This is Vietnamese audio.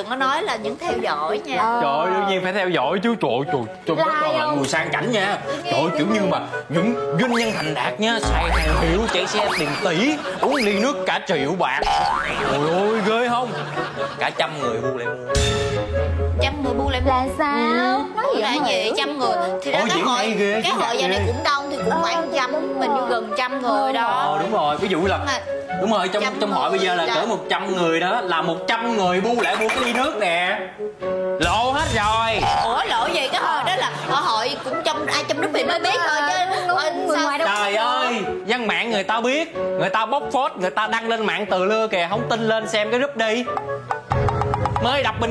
đừng có nói là những theo dõi nha. Trời ơi, đương nhiên phải theo dõi chứ. Trời các con là người sang chảnh nha. Trời ơi, kiểu như mà những doanh nhân thành đạt nha, xài hàng hiệu, chạy xe tiền tỷ, uống ly nước cả triệu bạc. Trời ơi, ghê không? Cả 100 người bu lại mua. 100 người bu lại là sao? Nói gì là gì? 100 người thì ra cái hội giờ này cũng đông thì cũng khoảng 100, mình như gần 100 người đó. Đúng rồi, ví dụ là đúng rồi, trong hội bây giờ là cỡ 100 người đó, là 100 người bu lại mua cái ly nước nè. Lộ hết rồi. Ủa lộ gì? Cái hội đó là hội cũng ai trong nước thì mới biết thôi chứ sao? Trời ơi, dân mạng người ta biết, người ta bóc phốt, người ta đăng lên mạng từ lưa kìa, không tin lên xem cái group đi. Mới đọc bình